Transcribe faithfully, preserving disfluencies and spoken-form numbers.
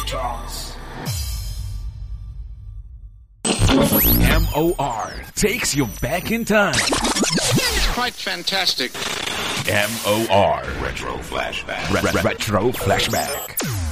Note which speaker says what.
Speaker 1: Jaws.
Speaker 2: M O R takes you back in time.
Speaker 3: It's quite fantastic.
Speaker 2: M O R
Speaker 4: Retro Flashback.
Speaker 2: Re- Retro Flashback.